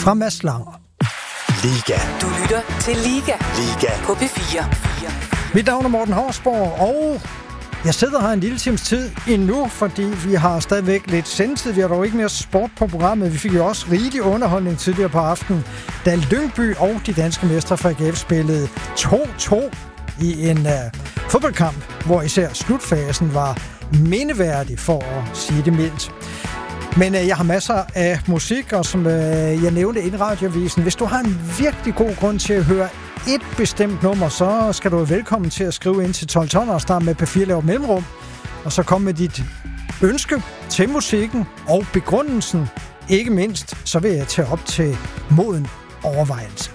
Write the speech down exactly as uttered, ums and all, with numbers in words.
fra Mads Langer. Liga. Du lytter til Liga. Liga. På P fire. Mit navn er Morten Horsborg, og jeg sidder her en lille times tid endnu, fordi vi har stadigvæk lidt sendtid. Vi har dog ikke mere sport på programmet. Vi fik jo også rigelig underholdning tidligere på aftenen, da Lyngby og de danske mestre fra A G F spillede to to i en uh, fodboldkamp, hvor især slutfasen var mindeværdig, for at sige det mildt. Men øh, jeg har masser af musik, og som øh, jeg nævnte i radioavisen, hvis du har en virkelig god grund til at høre et bestemt nummer, så skal du være velkommen til at skrive ind til tolv tolv og starte med P fire laver mellemrum, og så komme med dit ønske til musikken og begrundelsen. Ikke mindst, så vil jeg tage op til moden overvejelse.